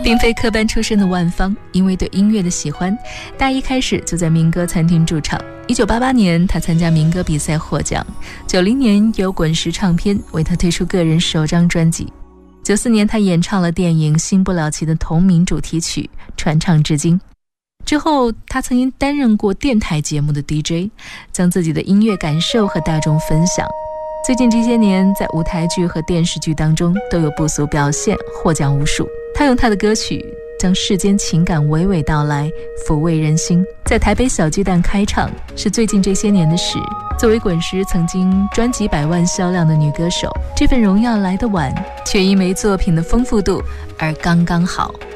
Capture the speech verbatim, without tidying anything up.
并非科班出身的万芳，因为对音乐的喜欢，大一开始就在民歌餐厅驻场。一九八八年，他参加民歌比赛获奖。九零年，由滚石唱片为他推出个人首张专辑。九四年，他演唱了电影《新不了情》的同名主题曲，传唱至今。之后，他曾经担任过电台节目的 D J， 将自己的音乐感受和大众分享。最近这些年，在舞台剧和电视剧当中都有不俗表现，获奖无数。他用他的歌曲将世间情感娓娓道来，抚慰人心。在台北小巨蛋开唱是最近这些年的事。作为滚石曾经专辑百万销量的女歌手，这份荣耀来得晚，却因为作品的丰富度而刚刚好。